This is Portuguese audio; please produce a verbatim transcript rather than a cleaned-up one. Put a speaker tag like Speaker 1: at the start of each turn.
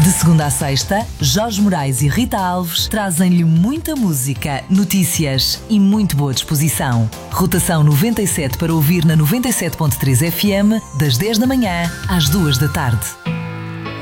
Speaker 1: De segunda a sexta, Jorge Moraes e Rita Alves trazem-lhe muita música, notícias e muito boa disposição. Rotação noventa e sete para ouvir na noventa e sete ponto três F M, das dez da manhã às duas da tarde.